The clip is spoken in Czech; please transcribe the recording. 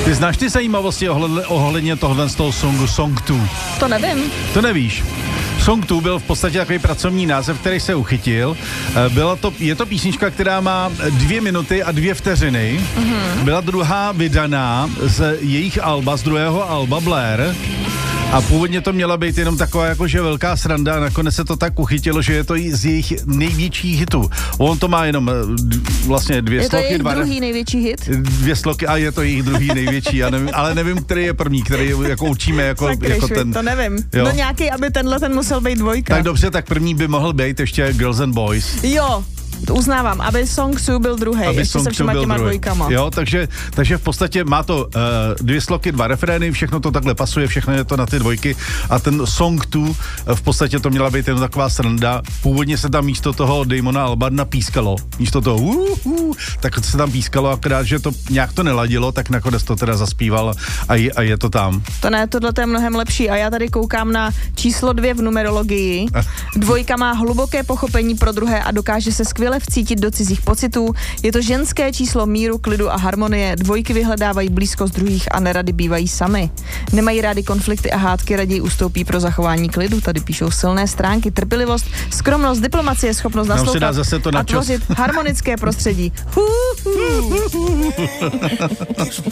Ty znáš ty zajímavosti ohledně tohle z toho songu Song 2? To nevím. To nevíš. Song 2 byl v podstatě takový pracovní název, který se uchytil. Je to písnička, která má 2 minuty a 2 vteřiny. Byla druhá vydaná z jejich alba, z druhého alba Blair. A původně to měla být jenom taková jakože velká sranda a nakonec se to tak uchytilo, že je to z jejich největších hitů. On to má jenom vlastně 2 sloky. Je to jejich druhý největší hit? 2 sloky a je to jejich druhý největší. Ale nevím, který je první, který jako učíme jako ten. To nevím. Jo. No nějaký, aby ten musel být 2. Tak dobře, tak první by mohl být ještě Girls and Boys. Jo. To uznávám, aby Song 2 byl druhý, ještě se všema těma dvojkama. Jo, takže v podstatě má to 2 sloky, 2 refrény, všechno to takhle pasuje, všechno je to na ty dvojky a ten Song 2 v podstatě to měla být jen taková sranda. Původně se tam místo toho Damona Albarna pískalo. Místo toho tak se tam pískalo, akorát, že to nějak to neladilo, tak nakonec to teda zaspíval a je to tam. To ne, tohle je mnohem lepší a já tady koukám na číslo 2 v numerologii. 2 má hluboké pochopení pro druhé a dokáže se skvěle vcítit do cizích pocitů. Je to ženské číslo míru, klidu a harmonie. 2 vyhledávají blízkost druhých a nerady bývají sami. Nemají rády konflikty a hádky, raději ustoupí pro zachování klidu. Tady píšou silné stránky, trpělivost, skromnost, diplomacie, schopnost naslouchat a tvořit harmonické prostředí.